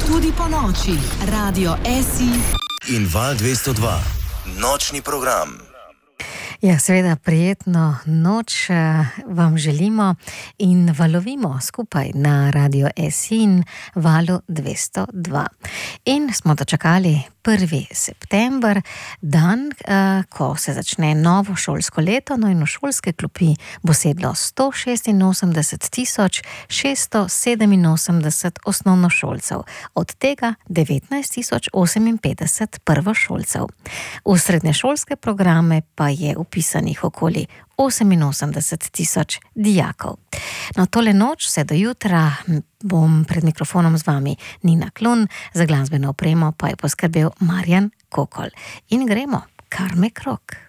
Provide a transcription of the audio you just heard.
Tudi po noči, Radio SI in Val 202, nočni program. Ja, seveda, prijetno noč vam želimo in valovimo skupaj na Radio SI in Valu 202. In smo dočakali 1. september, dan, ko se začne novo šolsko leto, no in v šolske klopi bo sedlo 186.687 osnovnošolcev, od tega 19.058 prvošolcev. V srednješolske programe pa je upisanih okoli 88.000 dijakov. No, tole noč, vse do jutra, bom pred mikrofonom z vami Nina Klun, za glasbeno opremo pa je poskrbel Marjan Kokol. In gremo, kar me krog.